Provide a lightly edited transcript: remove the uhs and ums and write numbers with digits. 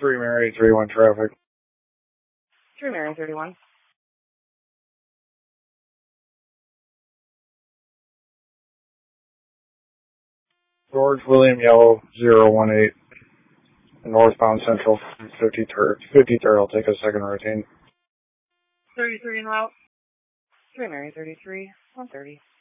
3 Mary, 31 traffic. 3 Mary, 31. George William Yellow, 018. Northbound Central, 53rd. I'll take a second routine. 33 en route. 3 Mary, 33, 130.